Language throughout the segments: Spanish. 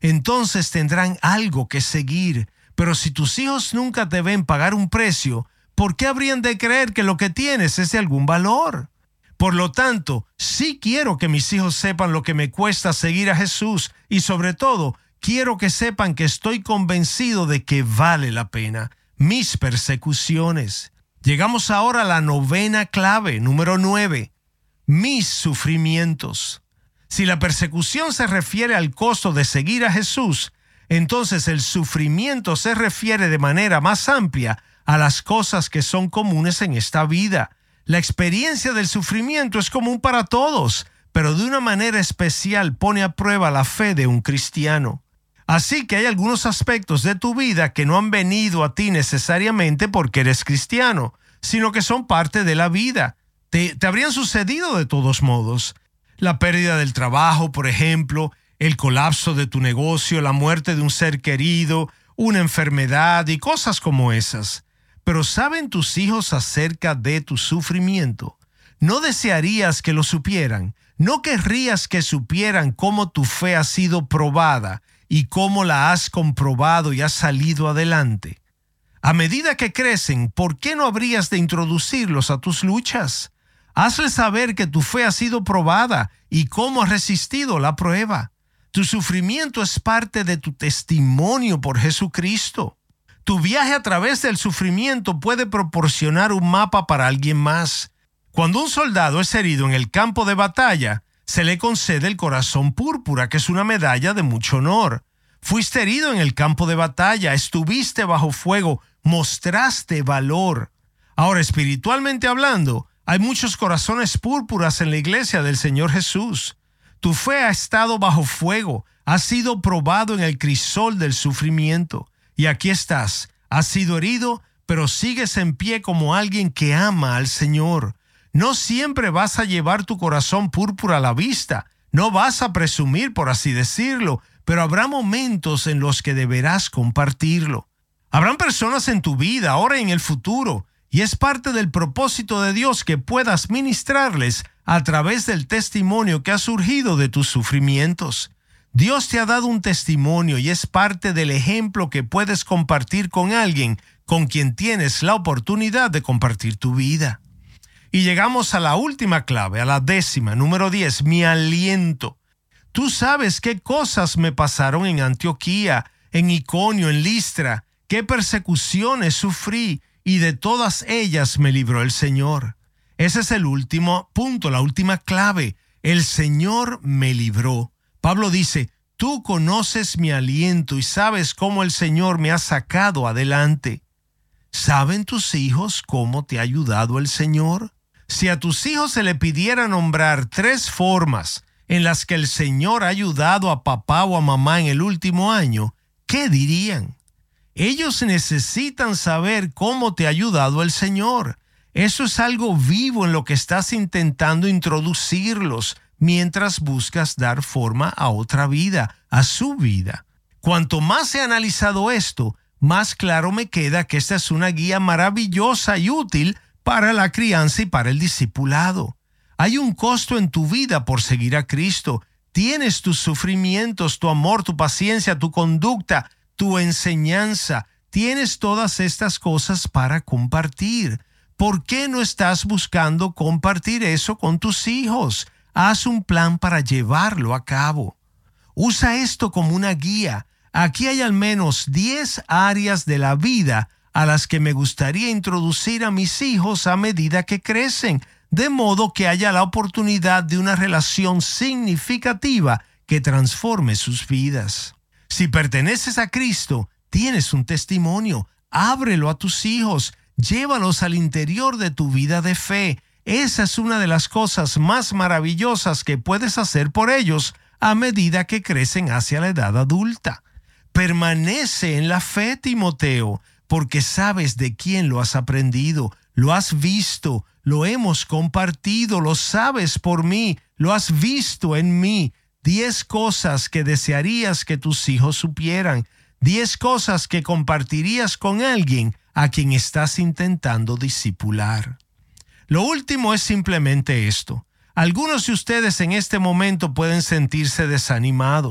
entonces tendrán algo que seguir. Pero si tus hijos nunca te ven pagar un precio, ¿por qué habrían de creer que lo que tienes es de algún valor? Por lo tanto, sí quiero que mis hijos sepan lo que me cuesta seguir a Jesús y sobre todo, quiero que sepan que estoy convencido de que vale la pena mis persecuciones. Llegamos ahora a la novena clave, número 9. Mis sufrimientos. Si la persecución se refiere al costo de seguir a Jesús, entonces el sufrimiento se refiere de manera más amplia a las cosas que son comunes en esta vida. La experiencia del sufrimiento es común para todos, pero de una manera especial pone a prueba la fe de un cristiano. Así que hay algunos aspectos de tu vida que no han venido a ti necesariamente porque eres cristiano, sino que son parte de la vida. Te habrían sucedido de todos modos. La pérdida del trabajo, por ejemplo, el colapso de tu negocio, la muerte de un ser querido, una enfermedad y cosas como esas. Pero ¿saben tus hijos acerca de tu sufrimiento? ¿No desearías que lo supieran? ¿No querrías que supieran cómo tu fe ha sido probada y cómo la has comprobado y has salido adelante? A medida que crecen, ¿por qué no habrías de introducirlos a tus luchas? Hazles saber que tu fe ha sido probada y cómo has resistido la prueba. Tu sufrimiento es parte de tu testimonio por Jesucristo. Tu viaje a través del sufrimiento puede proporcionar un mapa para alguien más. Cuando un soldado es herido en el campo de batalla, se le concede el corazón púrpura, que es una medalla de mucho honor. Fuiste herido en el campo de batalla, estuviste bajo fuego, mostraste valor. Ahora, espiritualmente hablando, hay muchos corazones púrpuras en la iglesia del Señor Jesús. Tu fe ha estado bajo fuego, ha sido probado en el crisol del sufrimiento. Y aquí estás, has sido herido, pero sigues en pie como alguien que ama al Señor. No siempre vas a llevar tu corazón púrpura a la vista, no vas a presumir, por así decirlo, pero habrá momentos en los que deberás compartirlo. Habrán personas en tu vida, ahora y en el futuro, y es parte del propósito de Dios que puedas ministrarles a través del testimonio que ha surgido de tus sufrimientos. Dios te ha dado un testimonio y es parte del ejemplo que puedes compartir con alguien con quien tienes la oportunidad de compartir tu vida. Y llegamos a la última clave, a la 10ª, número 10, mi aliento. Tú sabes qué cosas me pasaron en Antioquía, en Iconio, en Listra, qué persecuciones sufrí y de todas ellas me libró el Señor. Ese es el último punto, la última clave. El Señor me libró. Pablo dice, tú conoces mi aliento y sabes cómo el Señor me ha sacado adelante. ¿Saben tus hijos cómo te ha ayudado el Señor? Si a tus hijos se le pidiera nombrar 3 formas en las que el Señor ha ayudado a papá o a mamá en el último año, ¿qué dirían? Ellos necesitan saber cómo te ha ayudado el Señor. Eso es algo vivo en lo que estás intentando introducirlos mientras buscas dar forma a otra vida, a su vida. Cuanto más he analizado esto, más claro me queda que esta es una guía maravillosa y útil para la crianza y para el discipulado. Hay un costo en tu vida por seguir a Cristo. Tienes tus sufrimientos, tu amor, tu paciencia, tu conducta, tu enseñanza. Tienes todas estas cosas para compartir. ¿Por qué no estás buscando compartir eso con tus hijos? Haz un plan para llevarlo a cabo. Usa esto como una guía. Aquí hay al menos 10 áreas de la vida a las que me gustaría introducir a mis hijos a medida que crecen, de modo que haya la oportunidad de una relación significativa que transforme sus vidas. Si perteneces a Cristo, tienes un testimonio. Ábrelo a tus hijos. Llévalos al interior de tu vida de fe. Esa es una de las cosas más maravillosas que puedes hacer por ellos a medida que crecen hacia la edad adulta. Permanece en la fe, Timoteo, porque sabes de quién lo has aprendido, lo has visto, lo hemos compartido, lo sabes por mí, lo has visto en mí. 10 cosas que desearías que tus hijos supieran, 10 cosas que compartirías con alguien a quien estás intentando discipular. Lo último es simplemente esto. Algunos de ustedes en este momento pueden sentirse desanimados.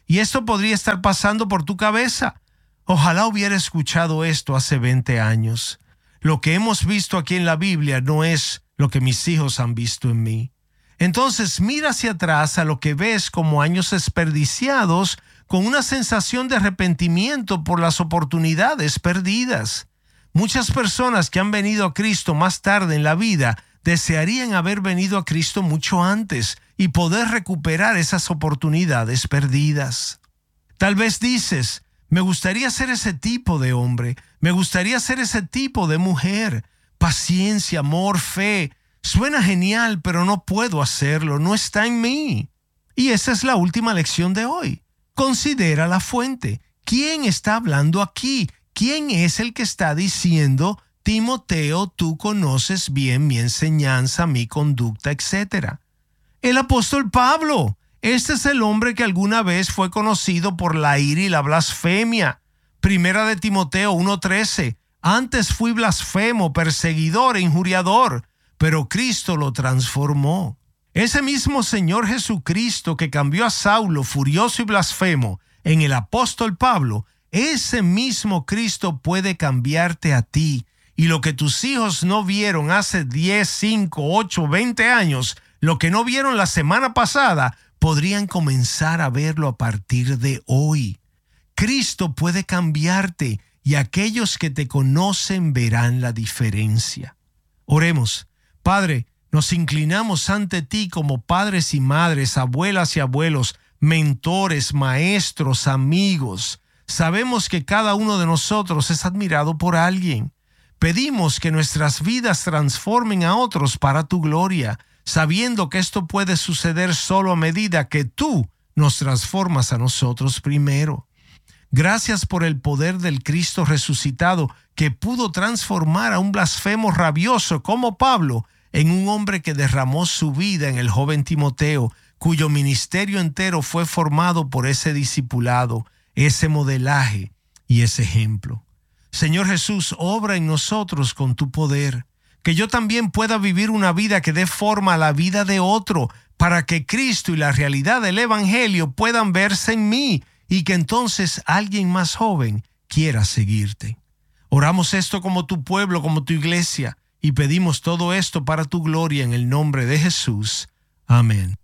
Y esto podría estar pasando por tu cabeza. Ojalá hubiera escuchado esto hace 20 años. Lo que hemos visto aquí en la Biblia no es lo que mis hijos han visto en mí. Entonces mira hacia atrás a lo que ves como años desperdiciados con una sensación de arrepentimiento por las oportunidades perdidas. Muchas personas que han venido a Cristo más tarde en la vida desearían haber venido a Cristo mucho antes y poder recuperar esas oportunidades perdidas. Tal vez dices, me gustaría ser ese tipo de hombre, me gustaría ser ese tipo de mujer. Paciencia, amor, fe. Suena genial, pero no puedo hacerlo, no está en mí. Y esa es la última lección de hoy. Considera la fuente. ¿Quién está hablando aquí? ¿Quién es el que está diciendo, Timoteo, tú conoces bien mi enseñanza, mi conducta, etcétera? El apóstol Pablo. Este es el hombre que alguna vez fue conocido por la ira y la blasfemia. Primera de Timoteo 1:13. Antes fui blasfemo, perseguidor e injuriador, pero Cristo lo transformó. Ese mismo Señor Jesucristo que cambió a Saulo, furioso y blasfemo, en el apóstol Pablo, ese mismo Cristo puede cambiarte a ti. Y lo que tus hijos no vieron hace 10, 5, 8, 20 años, lo que no vieron la semana pasada, podrían comenzar a verlo a partir de hoy. Cristo puede cambiarte y aquellos que te conocen verán la diferencia. Oremos. Padre, nos inclinamos ante ti como padres y madres, abuelas y abuelos, mentores, maestros, amigos. Sabemos que cada uno de nosotros es admirado por alguien. Pedimos que nuestras vidas transformen a otros para tu gloria, sabiendo que esto puede suceder solo a medida que tú nos transformas a nosotros primero. Gracias por el poder del Cristo resucitado que pudo transformar a un blasfemo rabioso como Pablo en un hombre que derramó su vida en el joven Timoteo, cuyo ministerio entero fue formado por ese discipulado, ese modelaje y ese ejemplo. Señor Jesús, obra en nosotros con tu poder, que yo también pueda vivir una vida que dé forma a la vida de otro, para que Cristo y la realidad del Evangelio puedan verse en mí y que entonces alguien más joven quiera seguirte. Oramos esto como tu pueblo, como tu iglesia, y pedimos todo esto para tu gloria en el nombre de Jesús. Amén.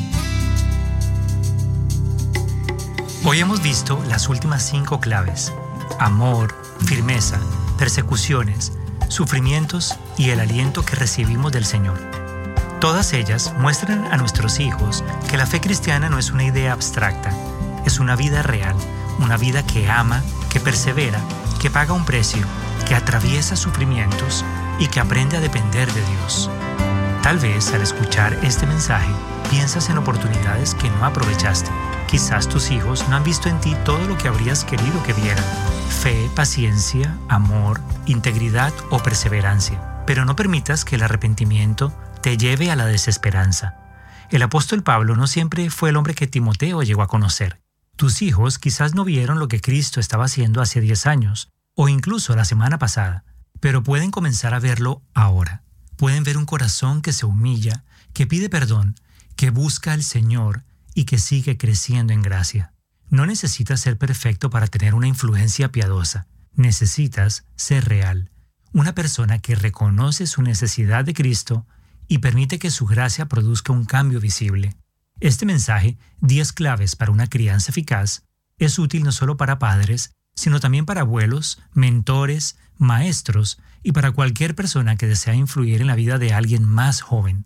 Hoy hemos visto las últimas 5 claves: amor, firmeza, persecuciones, sufrimientos y el aliento que recibimos del Señor. Todas ellas muestran a nuestros hijos que la fe cristiana no es una idea abstracta, es una vida real, una vida que ama, que persevera, que paga un precio, que atraviesa sufrimientos y que aprende a depender de Dios. Tal vez al escuchar este mensaje piensas en oportunidades que no aprovechaste. Quizás tus hijos no han visto en ti todo lo que habrías querido que vieran: fe, paciencia, amor, integridad o perseverancia. Pero no permitas que el arrepentimiento te lleve a la desesperanza. El apóstol Pablo no siempre fue el hombre que Timoteo llegó a conocer. Tus hijos quizás no vieron lo que Cristo estaba haciendo hace 10 años, o incluso la semana pasada, pero pueden comenzar a verlo ahora. Pueden ver un corazón que se humilla, que pide perdón, que busca al Señor y que sigue creciendo en gracia. No necesitas ser perfecto para tener una influencia piadosa. Necesitas ser real, una persona que reconoce su necesidad de Cristo y permite que su gracia produzca un cambio visible. Este mensaje, 10 claves para una crianza eficaz, es útil no solo para padres, sino también para abuelos, mentores, maestros y para cualquier persona que desea influir en la vida de alguien más joven.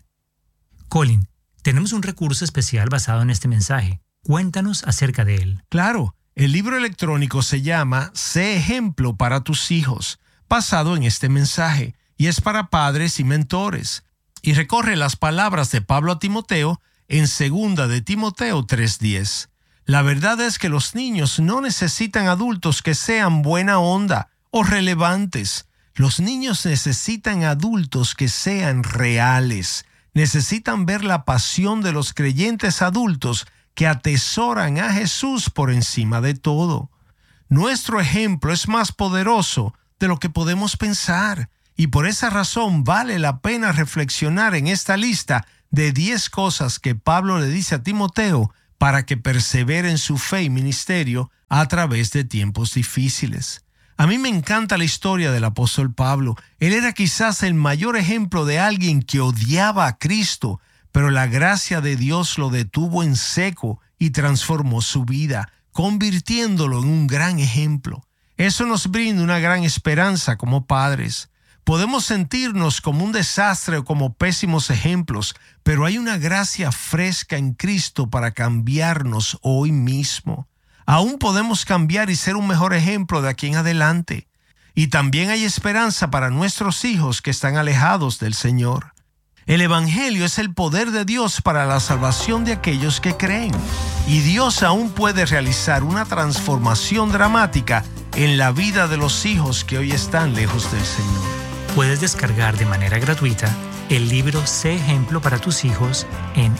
Colin, tenemos un recurso especial basado en este mensaje. Cuéntanos acerca de él. Claro, el libro electrónico se llama Sé ejemplo para tus hijos, basado en este mensaje, y es para padres y mentores, y recorre las palabras de Pablo a Timoteo en 2 de Timoteo 3:10. La verdad es que los niños no necesitan adultos que sean buena onda o relevantes. Los niños necesitan adultos que sean reales. Necesitan ver la pasión de los creyentes adultos que atesoran a Jesús por encima de todo. Nuestro ejemplo es más poderoso de lo que podemos pensar, y por esa razón vale la pena reflexionar en esta lista de 10 cosas que Pablo le dice a Timoteo para que persevere en su fe y ministerio a través de tiempos difíciles. A mí me encanta la historia del apóstol Pablo. Él era quizás el mayor ejemplo de alguien que odiaba a Cristo, pero la gracia de Dios lo detuvo en seco y transformó su vida, convirtiéndolo en un gran ejemplo. Eso nos brinda una gran esperanza como padres. Podemos sentirnos como un desastre o como pésimos ejemplos, pero hay una gracia fresca en Cristo para cambiarnos hoy mismo. Aún podemos cambiar y ser un mejor ejemplo de aquí en adelante. Y también hay esperanza para nuestros hijos que están alejados del Señor. El Evangelio es el poder de Dios para la salvación de aquellos que creen. Y Dios aún puede realizar una transformación dramática en la vida de los hijos que hoy están lejos del Señor. Puedes descargar de manera gratuita el libro Sé Ejemplo para tus hijos en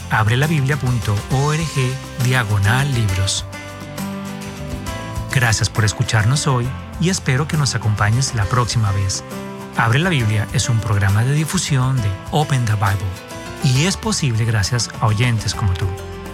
abrelabiblia.org/libros. Gracias por escucharnos hoy y espero que nos acompañes la próxima vez. Abre la Biblia es un programa de difusión de Open the Bible y es posible gracias a oyentes como tú.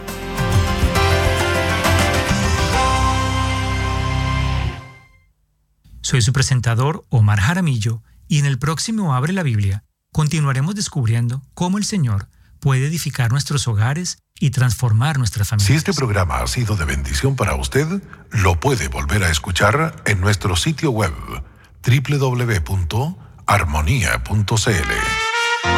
Soy su presentador Omar Jaramillo y en el próximo Abre la Biblia continuaremos descubriendo cómo el Señor puede edificar nuestros hogares y transformar nuestras familias. Si este programa ha sido de bendición para usted, lo puede volver a escuchar en nuestro sitio web www.armonia.cl.